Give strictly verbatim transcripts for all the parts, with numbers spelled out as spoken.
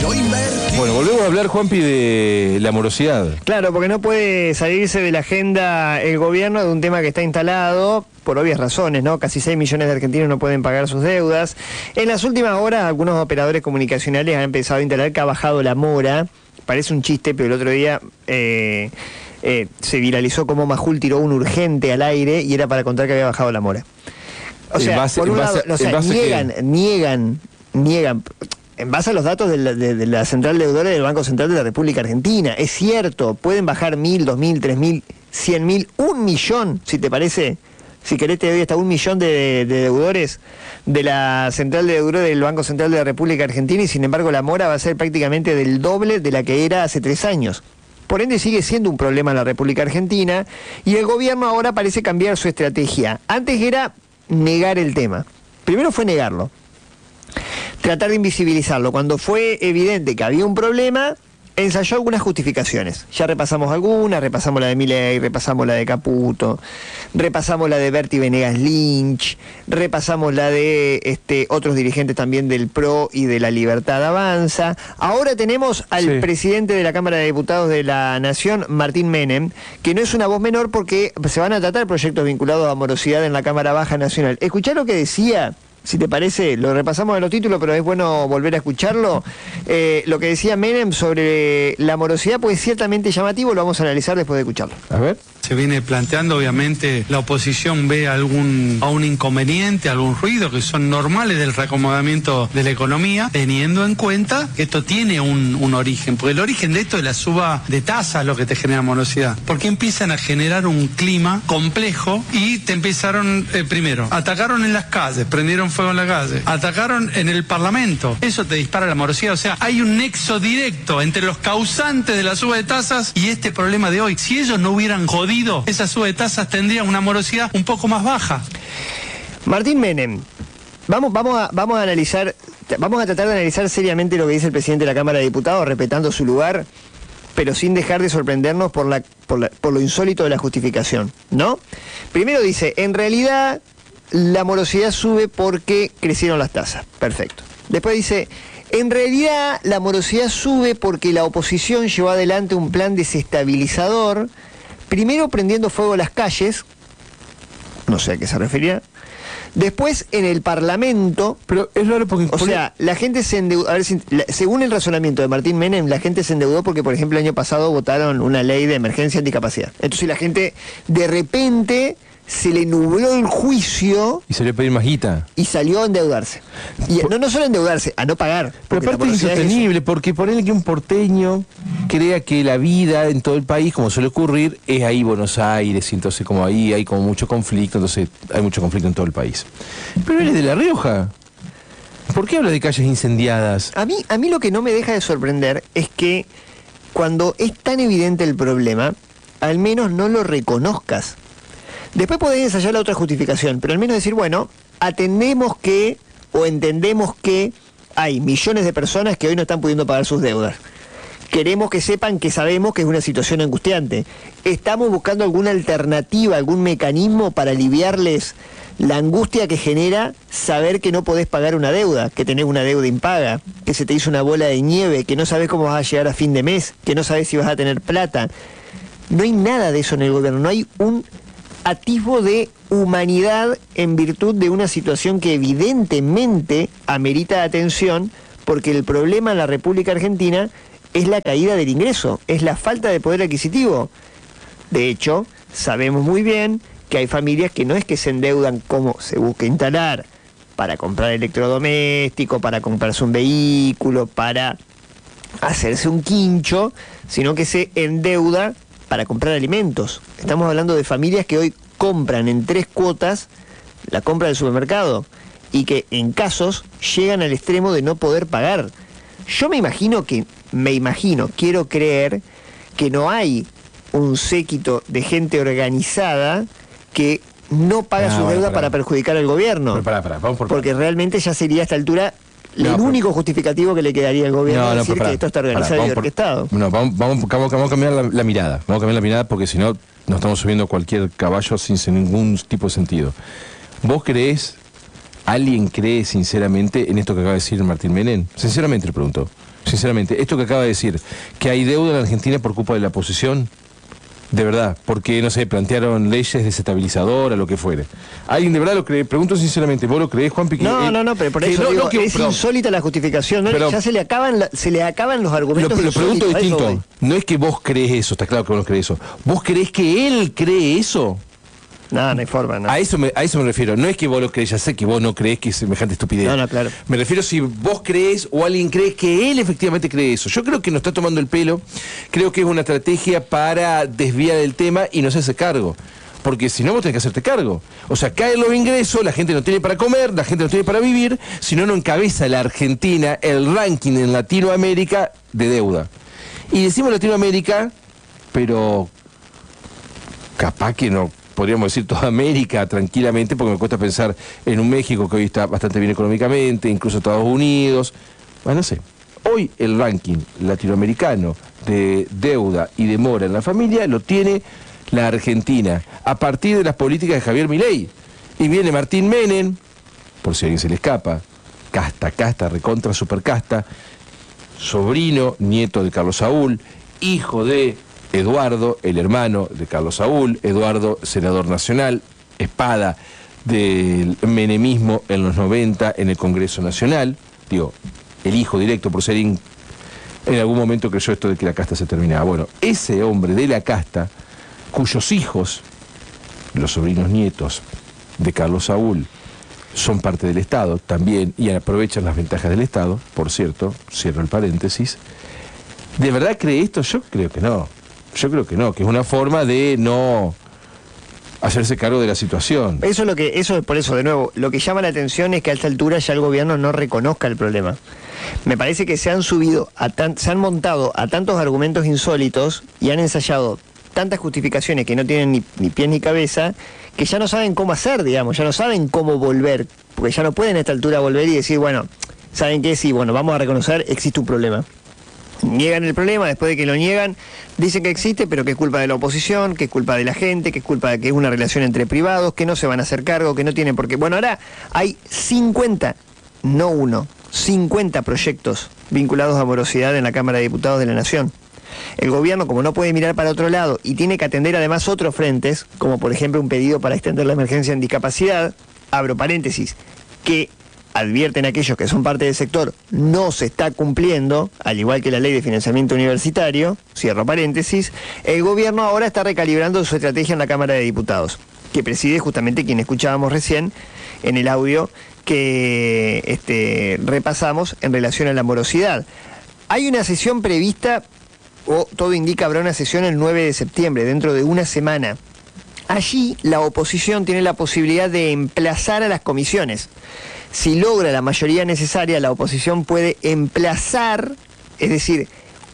Yo invertí. Bueno, volvemos a hablar, Juanpi, de la morosidad. Claro, porque no puede salirse de la agenda el gobierno de un tema que está instalado por obvias razones, ¿no? Casi seis millones de argentinos no pueden pagar sus deudas. En las últimas horas, algunos operadores comunicacionales han empezado a instalar que ha bajado la mora. Parece un chiste, pero el otro día eh, eh, se viralizó como Majul tiró un urgente al aire y era para contar que había bajado la mora. O sea, base, por un base, lado, o sea, base niegan, que... niegan, niegan... En base a los datos de la, de, de la Central Deudora del Banco Central de la República Argentina, es cierto, pueden bajar mil, dos mil, tres mil, cien mil, un millón, si te parece, si querés te doy hasta un millón de, de deudores de la Central Deudora del Banco Central de la República Argentina, y sin embargo la mora va a ser prácticamente del doble de la que era hace tres años. Por ende sigue siendo un problema en la República Argentina, y el gobierno ahora parece cambiar su estrategia. Antes era negar el tema. Primero fue negarlo. Tratar de invisibilizarlo. Cuando fue evidente que había un problema, ensayó algunas justificaciones. Ya repasamos algunas, repasamos la de Milei, repasamos la de Caputo, repasamos la de Berti Venegas Lynch, repasamos la de este, otros dirigentes también del P R O y de la Libertad Avanza. Ahora tenemos al sí. presidente de la Cámara de Diputados de la Nación, Martín Menem, que no es una voz menor porque se van a tratar proyectos vinculados a morosidad en la Cámara Baja Nacional. Escuchá lo que decía. Si te parece, lo repasamos en los títulos, pero es bueno volver a escucharlo. Eh, lo que decía Menem sobre la morosidad, pues ciertamente llamativo, lo vamos a analizar después de escucharlo. A ver. Se viene planteando, obviamente, la oposición ve algún, a un inconveniente, algún ruido, que son normales del reacomodamiento de la economía, teniendo en cuenta que esto tiene un, un origen, porque el origen de esto es la suba de tasas lo que te genera morosidad, porque empiezan a generar un clima complejo y te empezaron, eh, primero, atacaron en las calles, prendieron fuego en la calle, atacaron en el Parlamento, eso te dispara la morosidad, o sea, hay un nexo directo entre los causantes de la suba de tasas y este problema de hoy. Si ellos no hubieran jodido esa suba de tasas, tendría una morosidad un poco más baja. Martín Menem, vamos, vamos, a, vamos a analizar, vamos a tratar de analizar seriamente lo que dice el presidente de la Cámara de Diputados, respetando su lugar, pero sin dejar de sorprendernos por, la, por, la, por lo insólito de la justificación, ¿no? Primero dice, en realidad la morosidad sube porque crecieron las tasas. Perfecto. Después dice, en realidad la morosidad sube porque la oposición llevó adelante un plan desestabilizador, primero prendiendo fuego a las calles, no sé a qué se refería, después en el Parlamento, pero es raro porque... O sea, la gente se endeudó, a ver, si, la, según el razonamiento de Martín Menem, la gente se endeudó porque, por ejemplo, el año pasado votaron una ley de emergencia anticapacidad. Entonces la gente, de repente, se le nubló el juicio... Y salió a pedir más guita. Y salió a endeudarse. Y no, no solo a endeudarse, a no pagar. Pero aparte es insostenible, es porque ponerle que un porteño crea que la vida en todo el país, como suele ocurrir, es ahí Buenos Aires, y entonces como ahí hay como mucho conflicto, entonces hay mucho conflicto en todo el país. Pero él es de La Rioja. ¿Por qué habla de calles incendiadas? A mí, a mí lo que no me deja de sorprender es que cuando es tan evidente el problema, al menos no lo reconozcas. Después podés ensayar la otra justificación, pero al menos decir, bueno, atendemos que, o entendemos que hay millones de personas que hoy no están pudiendo pagar sus deudas. Queremos que sepan que sabemos que es una situación angustiante. Estamos buscando alguna alternativa, algún mecanismo para aliviarles la angustia que genera saber que no podés pagar una deuda, que tenés una deuda impaga, que se te hizo una bola de nieve, que no sabés cómo vas a llegar a fin de mes, que no sabés si vas a tener plata. No hay nada de eso en el gobierno, no hay un atisbo de humanidad en virtud de una situación que evidentemente amerita atención, porque el problema en la República Argentina es la caída del ingreso, es la falta de poder adquisitivo. De hecho, sabemos muy bien que hay familias que no es que se endeudan como se busca instalar, para comprar electrodoméstico, para comprarse un vehículo, para hacerse un quincho, sino que se endeuda para comprar alimentos. Estamos hablando de familias que hoy compran en tres cuotas la compra del supermercado y que en casos llegan al extremo de no poder pagar. Yo me imagino que, me imagino, quiero creer que no hay un séquito de gente organizada que no paga ah, su bueno, deuda pará. para perjudicar al gobierno. Pero pará, pará, vamos por porque pará. realmente ya sería a esta altura el no, único pero... justificativo que le quedaría al gobierno, no, no, decir pará, que esto está organizado pará, y orquestado. Por... No, vamos, vamos, vamos, vamos a cambiar la, la mirada. Vamos a cambiar la mirada porque si no nos estamos subiendo cualquier caballo sin, sin ningún tipo de sentido. ¿Vos creés, alguien cree sinceramente en esto que acaba de decir Martín Menem? Sinceramente le pregunto. sinceramente, esto que acaba de decir, que hay deuda en Argentina por culpa de la oposición, de verdad, porque, no sé, plantearon leyes desestabilizadoras, lo que fuere. ¿Alguien de verdad lo cree? Pregunto sinceramente, ¿vos lo creés, Juanpi? Que, No, eh, no, no, pero por que eso no, digo, no, que, es pero, insólita la justificación, ¿no? pero, ya se le acaban la- se le acaban los Lo, argumentos. lo pregunto insólitos, a eso distinto. voy. No es que vos crees eso, está claro que vos no crees eso. ¿Vos creés que él cree eso? No, no hay forma, no. A eso, me, a eso me refiero. No es que vos lo crees, ya sé que vos no crees que es semejante estupidez. No, no, claro. Me refiero si vos crees o alguien cree que él efectivamente cree eso. Yo creo que nos está tomando el pelo. Creo que es una estrategia para desviar el tema y no se hace cargo. Porque si no, vos tenés que hacerte cargo. O sea, caen los ingresos, la gente no tiene para comer, la gente no tiene para vivir, si no, no encabeza la Argentina el ranking en Latinoamérica de deuda. Y decimos Latinoamérica, pero capaz que no podríamos decir toda América tranquilamente, porque me cuesta pensar en un México que hoy está bastante bien económicamente, incluso Estados Unidos. Bueno, no sé. Hoy el ranking latinoamericano de deuda y demora en la familia lo tiene la Argentina, a partir de las políticas de Javier Milei. Y viene Martín Menem, por si a alguien se le escapa, casta, casta, recontra, supercasta, sobrino, nieto de Carlos Saúl, hijo de Eduardo, el hermano de Carlos Saúl, Eduardo, senador nacional, espada del menemismo en los noventa en el Congreso Nacional, digo, el hijo directo por ser in, en algún momento creyó esto de que la casta se terminaba. Bueno, ese hombre de la casta, cuyos hijos, los sobrinos nietos de Carlos Saúl, son parte del Estado también y aprovechan las ventajas del Estado, por cierto, cierro el paréntesis, ¿de verdad cree esto? Yo creo que no. Yo creo que no, que es una forma de no hacerse cargo de la situación. Eso es lo que, eso es por eso, de nuevo, lo que llama la atención es que a esta altura ya el gobierno no reconozca el problema. Me parece que se han subido, a tan, se han montado a tantos argumentos insólitos y han ensayado tantas justificaciones que no tienen ni, ni pies ni cabeza, que ya no saben cómo hacer, digamos, ya no saben cómo volver, porque ya no pueden a esta altura volver y decir, bueno, ¿saben qué? Sí, bueno, vamos a reconocer, existe un problema. Niegan el problema, después de que lo niegan, dicen que existe, pero que es culpa de la oposición, que es culpa de la gente, que es culpa de que es una relación entre privados, que no se van a hacer cargo, que no tienen por qué. Bueno, ahora hay cincuenta, no uno, cincuenta proyectos vinculados a morosidad en la Cámara de Diputados de la Nación. El gobierno, como no puede mirar para otro lado y tiene que atender además otros frentes, como por ejemplo un pedido para extender la emergencia en discapacidad, abro paréntesis, que advierten aquellos que son parte del sector, no se está cumpliendo, al igual que la ley de financiamiento universitario, cierro paréntesis, el gobierno ahora está recalibrando su estrategia en la Cámara de Diputados, que preside justamente quien escuchábamos recién en el audio que este, repasamos en relación a la morosidad. Hay una sesión prevista, o todo indica habrá una sesión el nueve de septiembre, dentro de una semana. Allí la oposición tiene la posibilidad de emplazar a las comisiones. Si logra la mayoría necesaria, la oposición puede emplazar, es decir,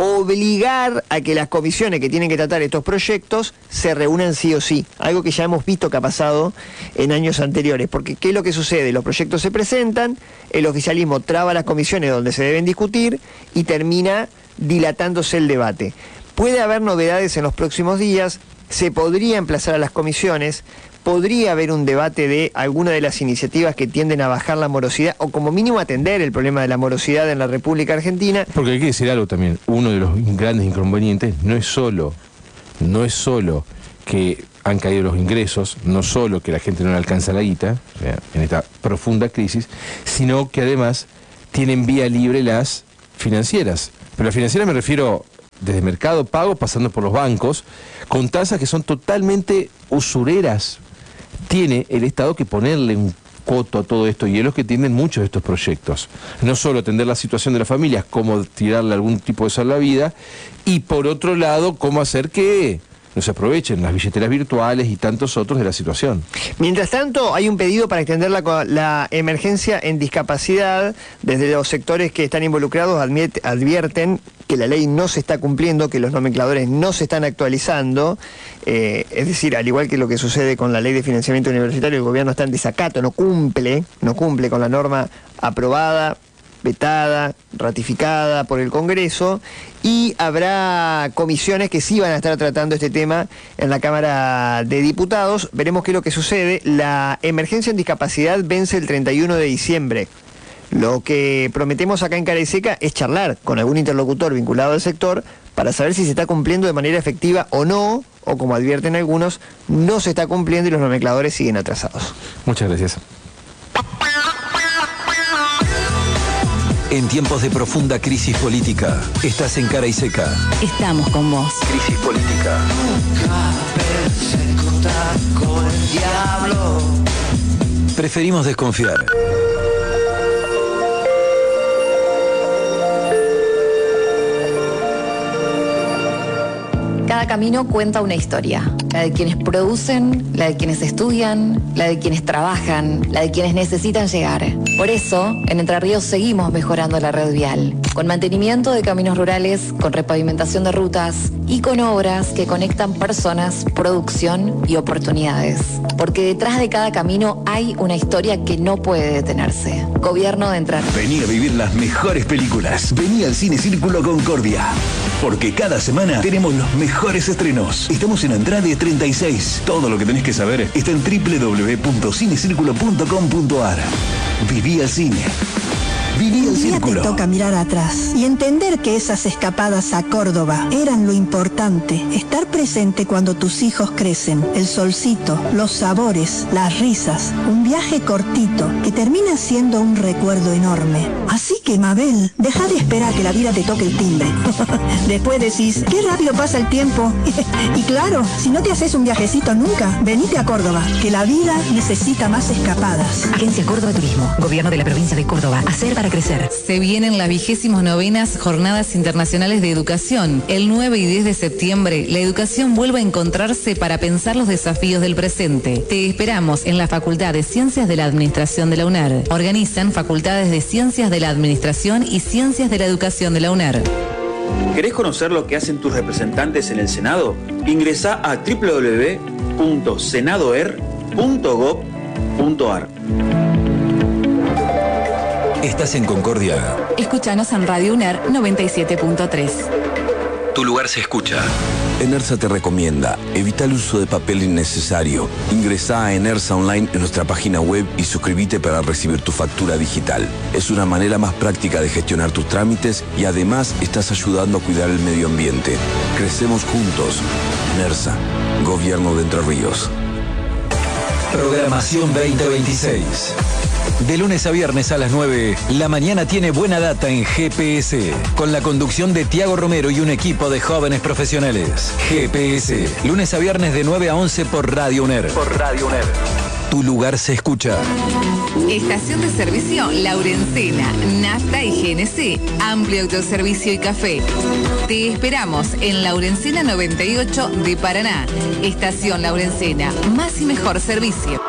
obligar a que las comisiones que tienen que tratar estos proyectos se reúnan sí o sí. Algo que ya hemos visto que ha pasado en años anteriores. Porque ¿qué es lo que sucede? Los proyectos se presentan, el oficialismo traba las comisiones donde se deben discutir y termina dilatándose el debate. Puede haber novedades en los próximos días, se podría emplazar a las comisiones, podría haber un debate de alguna de las iniciativas que tienden a bajar la morosidad o como mínimo atender el problema de la morosidad en la República Argentina. Porque hay que decir algo también, uno de los grandes inconvenientes no es solo, no es solo que han caído los ingresos, no solo que la gente no le alcanza la guita, o sea, en esta profunda crisis, sino que además tienen vía libre las financieras. Pero las financieras me refiero desde Mercado Pago, pasando por los bancos, con tasas que son totalmente usureras. Tiene el Estado que ponerle un coto a todo esto, y es lo que tienen muchos de estos proyectos. No solo atender la situación de las familias, cómo tirarle algún tipo de salvavidas, y por otro lado, cómo hacer que no se aprovechen las billeteras virtuales y tantos otros de la situación. Mientras tanto, hay un pedido para extender la, la emergencia en discapacidad. Desde los sectores que están involucrados advierten que la ley no se está cumpliendo, que los nomencladores no se están actualizando. Eh, es decir, al igual que lo que sucede con la ley de financiamiento universitario, el gobierno está en desacato, no cumple, no cumple con la norma aprobada, vetada, ratificada por el Congreso, y habrá comisiones que sí van a estar tratando este tema en la Cámara de Diputados. Veremos qué es lo que sucede. La emergencia en discapacidad vence el treinta y uno de diciembre. Lo que prometemos acá en Cara y Seca es charlar con algún interlocutor vinculado al sector para saber si se está cumpliendo de manera efectiva o no, o como advierten algunos, no se está cumpliendo y los nomencladores siguen atrasados. Muchas gracias. En tiempos de profunda crisis política, estás en Cara y Seca. Estamos con vos. Crisis política. Preferimos desconfiar. Cada camino cuenta una historia. La de quienes producen, la de quienes estudian, la de quienes trabajan, la de quienes necesitan llegar. Por eso, en Entre Ríos seguimos mejorando la red vial, con mantenimiento de caminos rurales, con repavimentación de rutas y con obras que conectan personas, producción y oportunidades. Porque detrás de cada camino hay una historia que no puede detenerse. Gobierno de Entre Ríos. Vení a vivir las mejores películas. Vení al Cine Círculo Concordia. Porque cada semana tenemos los mejores estrenos. Estamos en Andrade treinta y seis. Todo lo que tenés que saber está en doble u doble u doble u punto cinecírculo punto com punto a r. Viví al cine. Viví al Un día círculo. te toca mirar atrás y entender que esas escapadas a Córdoba eran lo importante. Estar presente cuando tus hijos crecen. El solcito, los sabores, las risas. Un viaje cortito que termina siendo un recuerdo enorme. Así que, Mabel, deja de esperar que la vida te toque el timbre. Después decís, qué rápido pasa el tiempo. Y claro, si no te haces un viajecito nunca, venite a Córdoba, que la vida necesita más escapadas. Agencia Córdoba Turismo, Gobierno de la Provincia de Córdoba. Hacer para crecer. Se vienen las vigésimos novenas Jornadas Internacionales de Educación. El nueve y diez de septiembre, la educación vuelve a encontrarse para pensar los desafíos del presente. Te esperamos en la Facultad de Ciencias de la Administración de la UNER. Organizan Facultades de Ciencias de la Administración y Ciencias de la Educación de la UNER. ¿Querés conocer lo que hacen tus representantes en el Senado? Ingresá a doble u doble u doble u punto senadoer punto gob punto a r. Estás en Concordia. Escúchanos en Radio UNER noventa y siete punto tres. Tu lugar se escucha. Enersa te recomienda, evita el uso de papel innecesario. Ingresá a Enersa Online en nuestra página web y suscríbete para recibir tu factura digital. Es una manera más práctica de gestionar tus trámites y además estás ayudando a cuidar el medio ambiente. Crecemos juntos. Enersa, Gobierno de Entre Ríos. Programación veinte veintiséis. De lunes a viernes a las nueve, la mañana tiene buena data en G P S, con la conducción de Tiago Romero y un equipo de jóvenes profesionales. G P S, lunes a viernes de nueve a once por Radio UNER. Por Radio UNER. Tu lugar se escucha. Estación de servicio Laurencena, Nafta y G N C, amplio autoservicio y café. Te esperamos en Laurencena noventa y ocho de Paraná. Estación Laurencena, más y mejor servicio.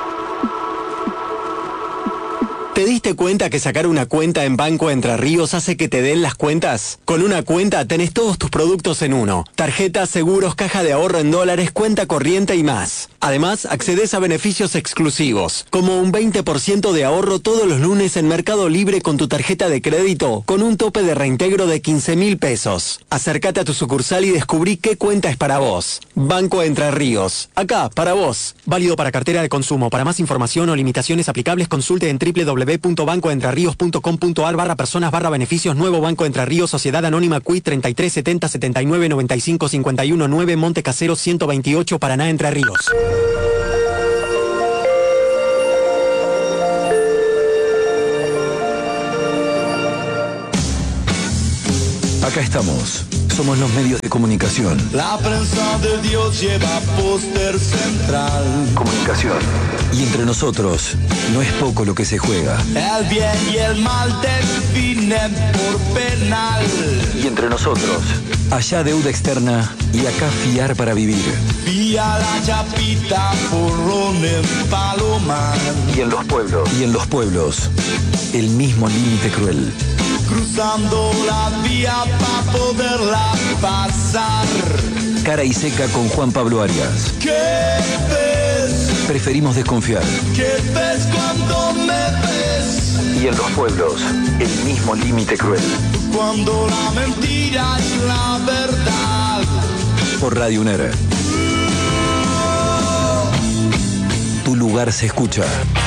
¿Te diste cuenta que sacar una cuenta en Banco Entre Ríos hace que te den las cuentas? Con una cuenta tenés todos tus productos en uno. Tarjetas, seguros, caja de ahorro en dólares, cuenta corriente y más. Además, accedes a beneficios exclusivos, como un veinte por ciento de ahorro todos los lunes en Mercado Libre con tu tarjeta de crédito, con un tope de reintegro de quince mil pesos. Acércate a tu sucursal y descubrí qué cuenta es para vos. Banco Entre Ríos. Acá, para vos. Válido para cartera de consumo. Para más información o limitaciones aplicables, consulte en doble u doble u doble u punto banco entre ríos punto com punto a r barra personas barra beneficios. Nuevo Banco Entre Ríos, Sociedad Anónima Q I treinta y tres setenta setenta y nueve noventa y cinco cincuenta y uno nueve, Monte Casero ciento veintiocho, Paraná, Entre Ríos. Acá estamos. Somos los medios de comunicación. La prensa de Dios lleva póster central. Comunicación. Y entre nosotros, no es poco lo que se juega. El bien y el mal definen por penal. Y entre nosotros, allá deuda externa y acá fiar para vivir. Vía la chapita, porrón en Palomar. Y en los pueblos. Y en los pueblos, el mismo límite cruel. Cruzando la vía para poderla pasar. Cara y Seca con Juan Pablo Arias. ¿Qué ves? Preferimos desconfiar. ¿Qué ves cuando me ves? Y en los pueblos, el mismo límite cruel. Cuando la mentira es la verdad. Por Radio UNER. Tu lugar se escucha.